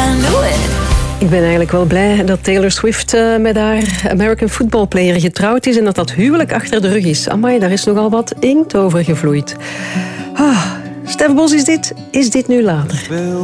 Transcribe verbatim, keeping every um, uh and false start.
knew it. Ik ben eigenlijk wel blij dat Taylor Swift uh, met haar American Football Player getrouwd is en dat dat huwelijk achter de rug is. Amai, daar is nogal wat inkt over gevloeid. Ah, Stef Bos, is dit, is dit nu later?